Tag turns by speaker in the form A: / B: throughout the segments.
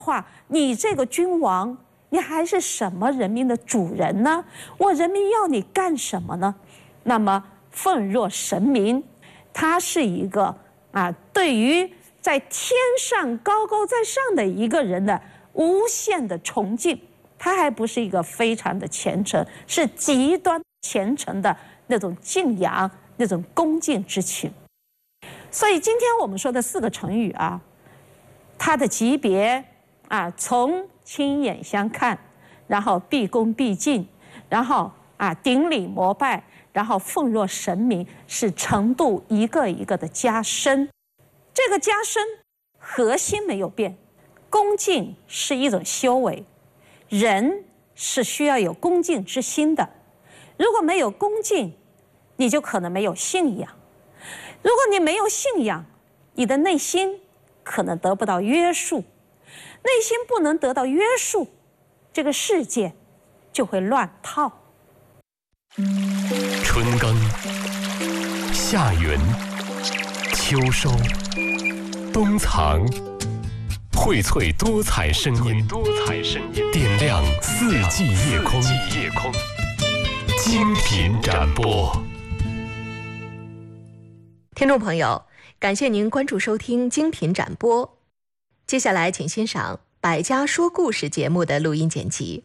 A: 话，你这个君王，你还是什么人民的主人呢？我人民要你干什么呢？那么奉若神明，他是一个对于在天上高高在上的一个人的无限的崇敬，他还不是一个非常的虔诚，是极端虔诚的那种敬仰、那种恭敬之情。所以今天我们说的4个成语它的级别从亲眼相看，然后毕恭毕敬，然后顶礼膜拜，然后奉若神明，是程度一个一个的加深。这个加深核心没有变，恭敬是一种修为，人是需要有恭敬之心的。如果没有恭敬，你就可能没有信仰。如果你没有信仰，你的内心可能得不到约束，内心不能得到约束，这个世界就会乱套。
B: 春耕、夏耘、秋收、冬藏，荟萃多彩声音，点亮四季夜空。精品展播。
C: 听众朋友，感谢您关注收听精品展播。接下来请欣赏《百家说故事》节目的录音剪辑。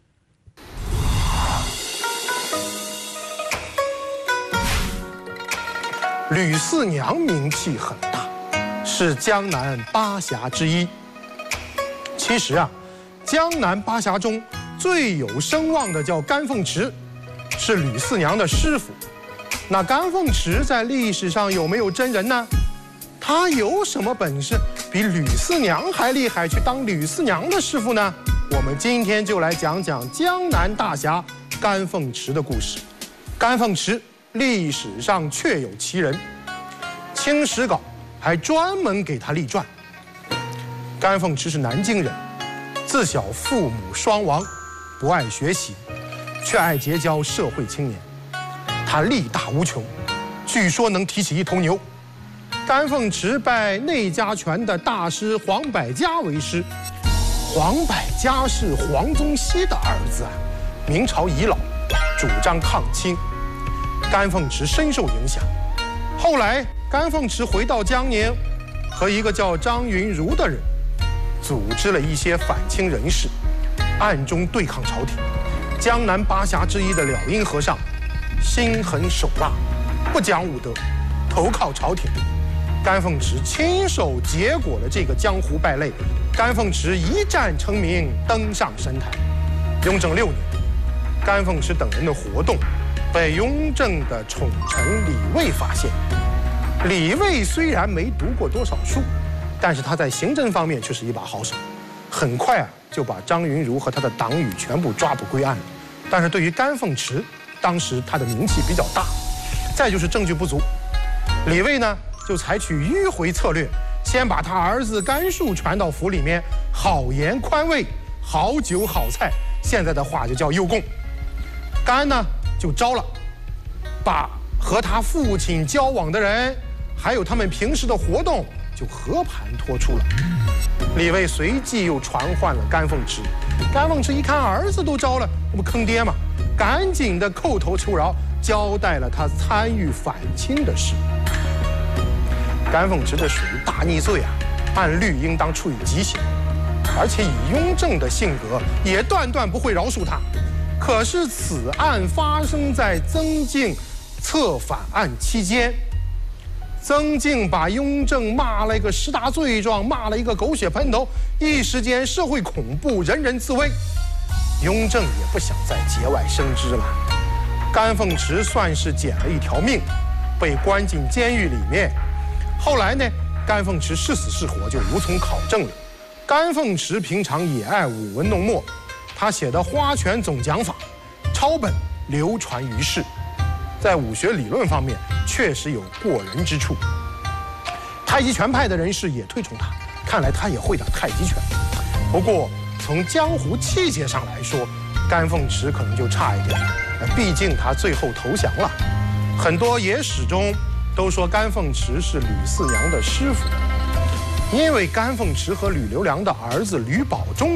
D: 吕四娘名气很大，是江南8侠之一。其实江南8侠中最有声望的叫甘凤池，是吕四娘的师傅。那甘凤池在历史上有没有真人呢？他有什么本事比吕四娘还厉害，去当吕四娘的师傅呢？我们今天就来讲讲江南大侠甘凤池的故事。甘凤池历史上确有其人，清史稿还专门给他立传。甘凤池是南京人，自小父母双亡，不爱学习，却爱结交社会青年。他力大无穷，据说能提起1头牛。甘凤池拜内家拳的大师黄百家为师。黄百家是黄宗羲的儿子明朝遗老，主张抗清。甘凤池深受影响。后来甘凤池回到江宁，和一个叫张云如的人组织了一些反清人士，暗中对抗朝廷。江南8侠之一的了因和尚心狠手辣，不讲武德，投靠朝廷。甘凤池亲手结果了这个江湖败类。甘凤池一战成名，登上神坛。雍正6年，甘凤池等人的活动被雍正的宠臣李卫发现。李卫虽然没读过多少书，但是他在刑侦方面却是一把好手，很快就把张云如和他的党羽全部抓捕归案了。但是对于甘凤池，当时他的名气比较大，再就是证据不足，李卫呢就采取迂回策略，先把他儿子甘树传到府里面，好言宽慰，好酒好菜，现在的话就叫诱供。甘呢就招了，把和他父亲交往的人，还有他们平时的活动就和盘托出了。李卫随即又传唤了甘凤池。甘凤池一看儿子都招了，这不坑爹吗？赶紧的叩头求饶，交代了他参与反清的事。甘凤池这属于大逆罪按律应当处以极刑，而且以雍正的性格，也断断不会饶恕他。可是此案发生在曾静策反案期间，曾静把雍正骂了一个10大罪状，骂了一个狗血喷头，一时间社会恐怖，人人自危。雍正也不想再节外生枝了。甘凤池算是捡了一条命，被关进监狱里面。后来呢，甘凤池是死是活就无从考证了。甘凤池平常也爱舞文弄墨，他写的《花拳总讲法》抄本流传于世，在武学理论方面确实有过人之处。太极拳派的人士也推崇他，看来他也会打太极拳。不过从江湖气节上来说，甘凤池可能就差一点，毕竟他最后投降了。很多野史中都说甘凤池是吕四娘的师傅。 因为甘凤池和吕留良的儿子吕保中